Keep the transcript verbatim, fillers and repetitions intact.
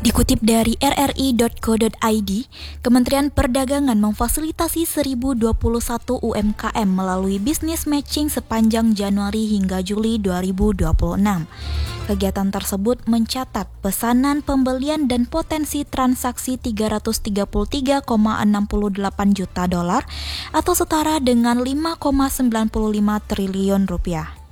Dikutip dari r r i dot co dot i d, Kementerian Perdagangan memfasilitasi seribu dua puluh satu U M K M melalui bisnis matching sepanjang Januari hingga Juli dua ribu dua puluh enam. Kegiatan tersebut mencatat pesanan, pembelian, dan potensi transaksi tiga ratus tiga puluh tiga koma enam delapan juta dolar atau setara dengan lima koma sembilan lima triliun rupiah.